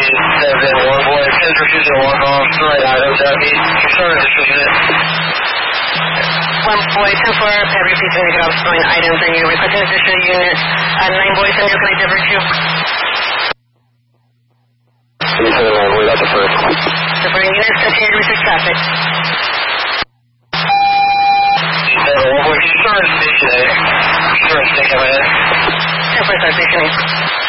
one boy, 10 refusing to walk off, right item, southeast, concerned distribution. One boy, 10-4, pad refusing to get off stolen items, and you're requesting additional unit. 9 boys, and you're going to divert you. That's the first one. Diverting units, continue to restrict traffic. One boy, can you start stationary? Start stationary. 10-4, start stationary.